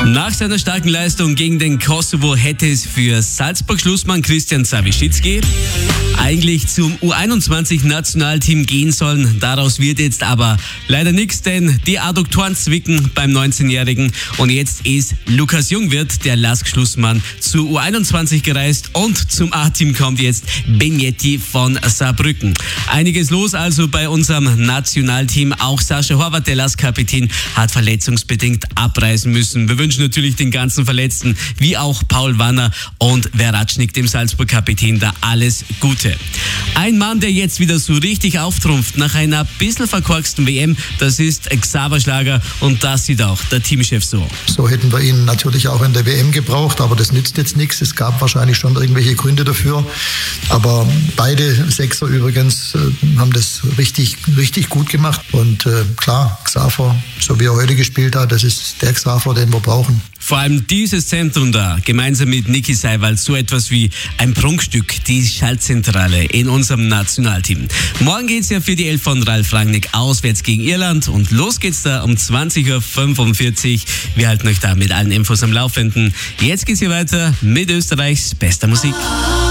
Nach seiner starken Leistung gegen den Kosovo hätte es für Salzburg-Schlussmann Christian Zawischicki eigentlich zum U21-Nationalteam gehen sollen. Daraus wird jetzt aber leider nichts, denn die Adduktoren zwicken beim 19-Jährigen. Und jetzt ist Lukas Jungwirth, der LASK-Schlussmann, zur U21 gereist und zum A-Team kommt jetzt Benjetti von Saarbrücken. Einiges los also bei unserem Nationalteam. Auch Sascha Horvath, der LASK-Kapitän, hat verletzungsbedingt abreisen müssen. Wir wünschen natürlich den ganzen Verletzten, wie auch Paul Wanner und Veratschnik, dem Salzburg-Kapitän, da alles Gute. Ein Mann, der jetzt wieder so richtig auftrumpft nach einer bisschen verkorksten WM, das ist Xaver Schlager und das sieht auch der Teamchef so. So hätten wir ihn natürlich auch in der WM gebraucht, aber das nützt jetzt nichts. Es gab wahrscheinlich schon irgendwelche Gründe dafür, aber beide Sechser übrigens haben das richtig gut gemacht und klar, Xaver, so wie er heute gespielt hat, das ist der Xaver, den wir brauchen. Vor allem dieses Zentrum da, gemeinsam mit Niki Seiwald, so etwas wie ein Prunkstück, die Schaltzentrale in unserem Nationalteam. Morgen geht's ja für die Elf von Ralf Rangnick auswärts gegen Irland und los geht's da um 20.45 Uhr. Wir halten euch da mit allen Infos am Laufenden. Jetzt geht's hier weiter mit Österreichs bester Musik.